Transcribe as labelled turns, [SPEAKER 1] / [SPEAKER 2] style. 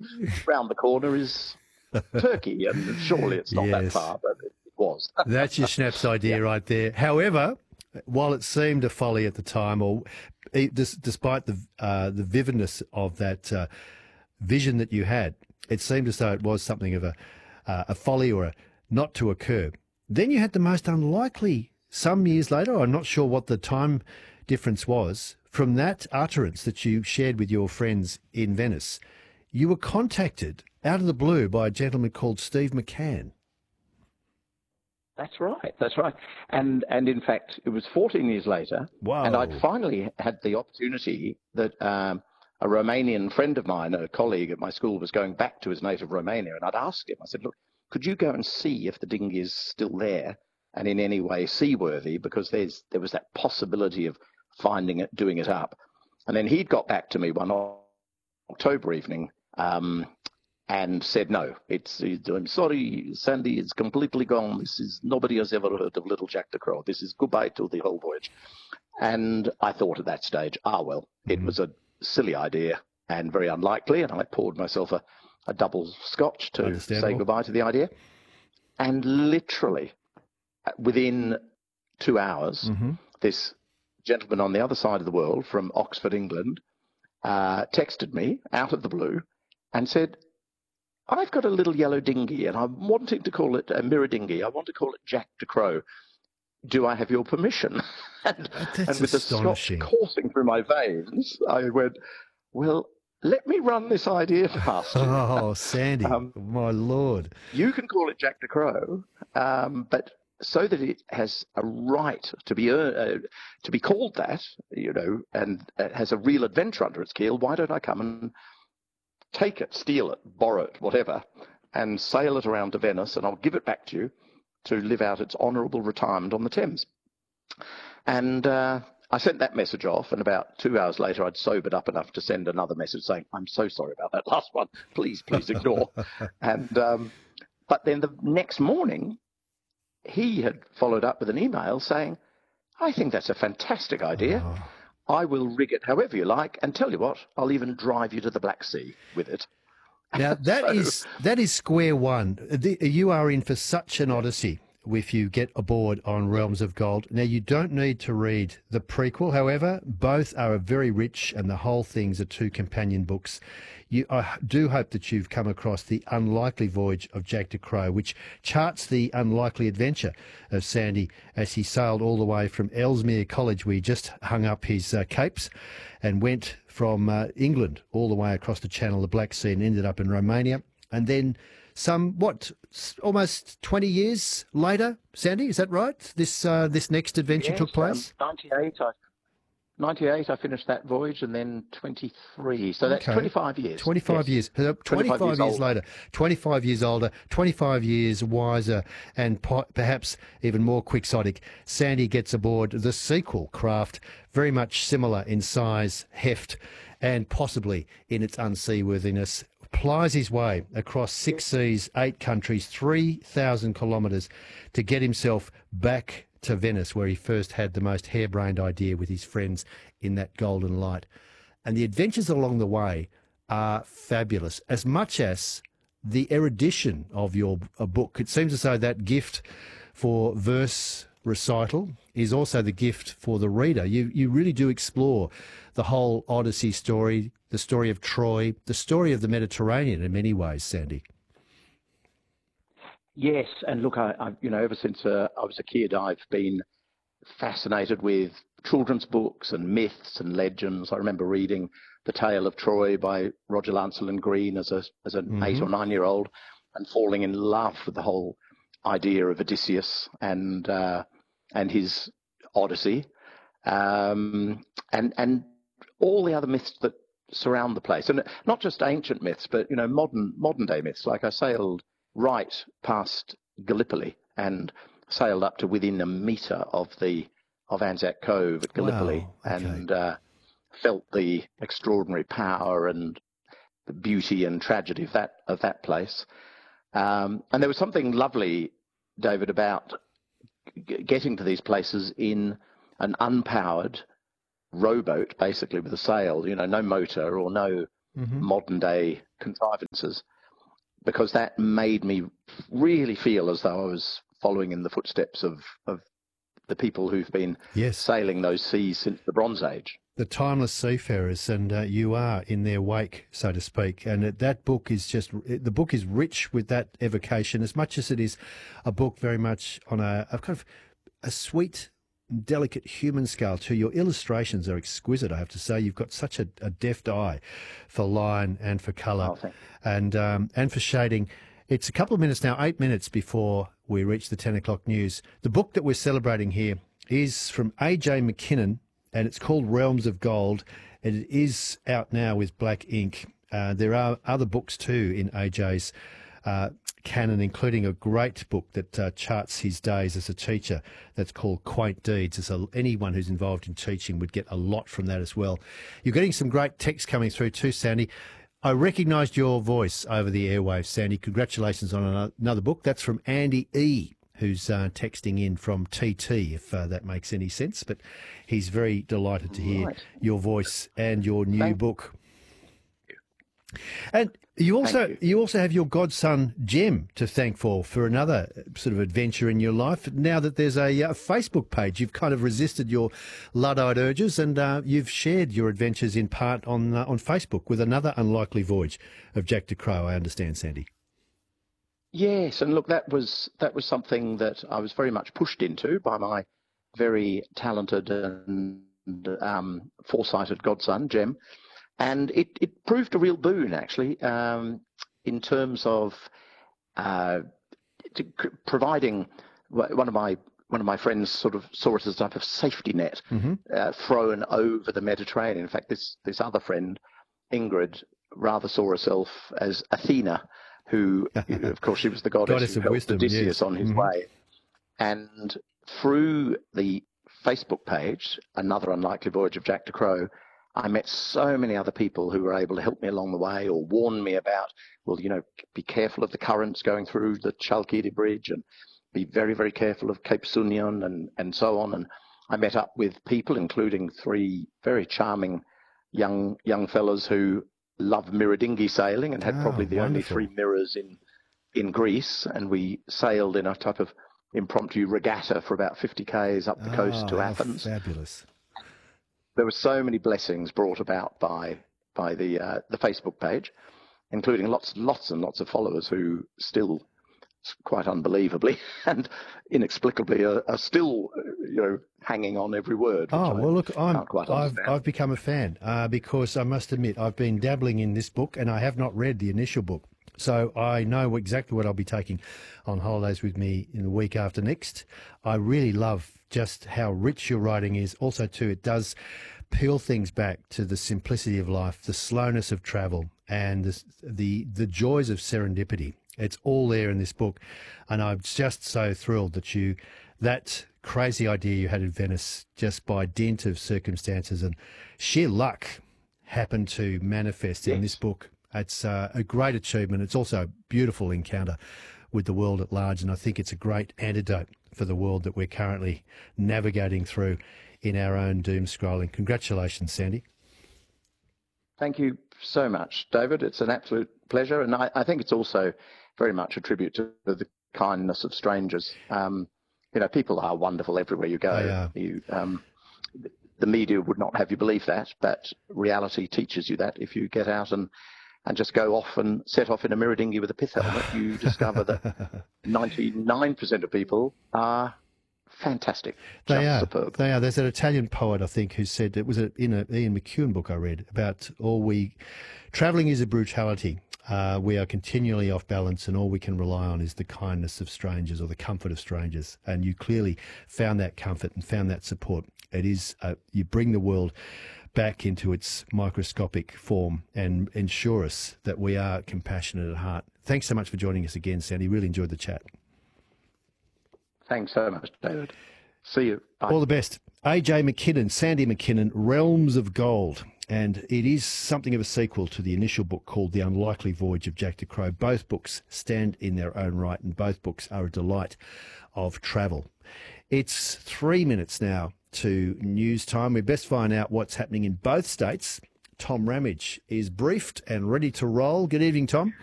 [SPEAKER 1] round the corner is Turkey, and surely it's not that
[SPEAKER 2] Yes.
[SPEAKER 1] far, but it was.
[SPEAKER 2] That's your Schnaps idea right there. However, while it seemed a folly at the time, or despite the vividness of that vision that you had, it seemed as though it was something of a folly or a not to occur. Then you had the most unlikely, some years later, I'm not sure what the time difference was, from that utterance that you shared with your friends in Venice. You were contacted out of the blue by a gentleman called Steve McCann.
[SPEAKER 1] That's right. That's right. And in fact, it was 14 years later.
[SPEAKER 2] Wow.
[SPEAKER 1] And I'd finally had the opportunity that a Romanian friend of mine, a colleague at my school, was going back to his native Romania. And I'd asked him, I said, look, could you go and see if the dinghy is still there and in any way seaworthy? Because there was that possibility of finding it, doing it up. And then he'd got back to me one October evening, and said, no, I'm sorry, Sandy, it's completely gone. Nobody has ever heard of Little Jack the Crow. This is goodbye to the whole voyage. And I thought at that stage, it was a silly idea and very unlikely. And I poured myself a double scotch to say goodbye to the idea. And literally within 2 hours, this gentleman on the other side of the world from Oxford, England, texted me out of the blue and said, I've got a little yellow dinghy and I'm wanting to call it a mirror dinghy. I want to call it Jack the Crow. Do I have your permission? and with the scotch coursing through my veins, I went, well, let me run this idea past you.
[SPEAKER 2] Oh, Sandy, my Lord.
[SPEAKER 1] You can call it Jack the Crow, but so that it has a right to be called that, and it has a real adventure under its keel, why don't I come and take it, steal it, borrow it, whatever, and sail it around to Venice, and I'll give it back to you to live out its honourable retirement on the Thames. And I sent that message off, and about 2 hours later, I'd sobered up enough to send another message saying, I'm so sorry about that last one. Please ignore. And but then the next morning, he had followed up with an email saying, I think that's a fantastic idea. Oh. I will rig it however you like, and tell you what, I'll even drive you to the Black Sea with it.
[SPEAKER 2] Now, that is square one. You are in for such an odyssey if you get aboard on Realms of Gold. Now, you don't need to read the prequel. However, both are very rich, and the whole things are 2 companion books. I do hope that you've come across The Unlikely Voyage of Jack the Crow, which charts the unlikely adventure of Sandy as he sailed all the way from Ellesmere College, where he just hung up his capes, and went from England all the way across the Channel, the Black Sea, and ended up in Romania. And then almost 20 years later, Sandy, is that right? This next adventure took place?
[SPEAKER 1] 98, I finished that voyage, and then 23. So that's 25 years.
[SPEAKER 2] 25 years. 25 years later, 25 years older, 25 years wiser, and perhaps even more quixotic. Sandy gets aboard the sequel craft, very much similar in size, heft, and possibly in its unseaworthiness. Plies his way across 6 seas, 8 countries, 3,000 kilometres to get himself back to Venice, where he first had the most harebrained idea with his friends in that golden light. And the adventures along the way are fabulous, as much as the erudition of your book. It seems as though that gift for verse recital is also the gift for the reader. You really do explore the whole Odyssey story, the story of Troy, the story of the Mediterranean in many ways, Sandy.
[SPEAKER 1] Yes, and look, I ever since I was a kid, I've been fascinated with children's books and myths and legends. I remember reading The Tale of Troy by Roger Lancelyn Green as an 8 or 9-year-old, and falling in love with the whole idea of Odysseus and his Odyssey, and all the other myths that surround the place, and not just ancient myths, but modern day myths. Like I sailed right past Gallipoli and sailed up to within a metre of Anzac Cove at Gallipoli. Wow, okay. And felt the extraordinary power and the beauty and tragedy of that place. And there was something lovely, David, about getting to these places in an unpowered rowboat, basically with a sail, no motor or no modern day contrivances, because that made me really feel as though I was following in the footsteps of the people who've been sailing those seas since the Bronze Age.
[SPEAKER 2] The timeless seafarers, and you are in their wake, so to speak. And that book is the book is rich with that evocation, as much as it is a book very much on a kind of a sweet, delicate human scale too. Your illustrations are exquisite, I have to say. You've got such a deft eye for line and for colour, and for shading. It's a couple of minutes now, 8 minutes before we reach the 10 o'clock news. The book that we're celebrating here is from A.J. McKinnon, and it's called Realms of Gold, and it is out now with black ink. There are other books too in AJ's canon, including a great book that charts his days as a teacher that's called Quaint Deeds. Anyone who's involved in teaching would get a lot from that as well. You're getting some great text coming through too, Sandy. I recognised your voice over the airwaves, Sandy. Congratulations on another book. That's from Andy E., who's texting in from TT, if that makes any sense. But he's very delighted to hear your voice and your new book. And you also have your godson Jem to thank for another sort of adventure in your life. Now that there's a Facebook page, you've kind of resisted your Luddite urges, and you've shared your adventures in part on Facebook with another unlikely voyage of Jack de Crau, I understand, Sandy.
[SPEAKER 1] Yes, and look, that was something that I was very much pushed into by my very talented and foresighted godson, Jem. And it proved a real boon, actually, in terms of providing one of my friends sort of saw it as a type of safety net thrown over the Mediterranean. In fact, this other friend, Ingrid, rather saw herself as Athena, who, of course, she was the goddess who helped wisdom, Odysseus on his way. And through the Facebook page, Another Unlikely Voyage of Jack de Crau, I met so many other people who were able to help me along the way or warn me about, well, be careful of the currents going through the Chalkidiki Bridge and be very, very careful of Cape Sunion and so on. And I met up with people, including 3 very charming young fellas who love mirror dinghy sailing and had probably the only 3 mirrors in Greece. And we sailed in a type of impromptu regatta for about 50 k's up the coast to Athens.
[SPEAKER 2] Fabulous.
[SPEAKER 1] There were so many blessings brought about by the Facebook page, including lots and lots of followers who still, quite unbelievably and inexplicably, are still hanging on every word.
[SPEAKER 2] Oh well, look, I've become a fan because I must admit I've been dabbling in this book and I have not read the initial book. So I know exactly what I'll be taking on holidays with me in the week after next. I really love just how rich your writing is. Also, too, it does peel things back to the simplicity of life, the slowness of travel, and the joys of serendipity. It's all there in this book, and I'm just so thrilled that that crazy idea you had in Venice, just by dint of circumstances and sheer luck, happened to manifest in this book. It's a great achievement. It's also a beautiful encounter with the world at large, and I think it's a great antidote for the world that we're currently navigating through in our own doom scrolling. Congratulations, Sandy.
[SPEAKER 1] Thank you so much, David. It's an absolute pleasure, and I think it's also very much a tribute to the kindness of strangers. People are wonderful everywhere you go. The media would not have you believe that, but reality teaches you that. If you get out and just go off and set off in a mirror dinghy with a pith helmet, you discover that 99% of people are fantastic. Superb.
[SPEAKER 2] They are. There's an Italian poet, I think, who said, it was in an Ian McEwan book I read, about travelling is a brutality. We are continually off balance, and all we can rely on is the kindness of strangers or the comfort of strangers. And you clearly found that comfort and found that support. It is, you bring the world back into its microscopic form and ensure us that we are compassionate at heart. Thanks so much for joining us again, Sandy. Really enjoyed the chat.
[SPEAKER 1] Thanks so much, David. See you. Bye.
[SPEAKER 2] All the best. A.J. McKinnon, Sandy McKinnon, Realms of Gold. And it is something of a sequel to the initial book called The Unlikely Voyage of Jack de Crau. Both books stand in their own right, and both books are a delight of travel. It's 3 minutes now to news time. We best find out what's happening in both states Tom Ramage is briefed and ready to roll. Good evening, Tom.